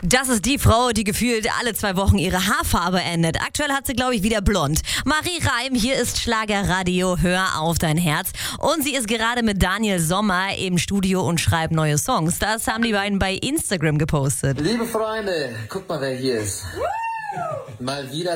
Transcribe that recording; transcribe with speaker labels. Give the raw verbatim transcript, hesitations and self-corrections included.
Speaker 1: Das ist die Frau, die gefühlt alle zwei Wochen ihre Haarfarbe ändert. Aktuell hat sie, glaube ich, wieder blond. Marie Reim, hier ist Schlagerradio, hör auf dein Herz. Und sie ist gerade mit Daniel Sommer im Studio und schreibt neue Songs. Das haben die beiden bei Instagram gepostet.
Speaker 2: Liebe Freunde, guck mal, wer hier ist. Mal wieder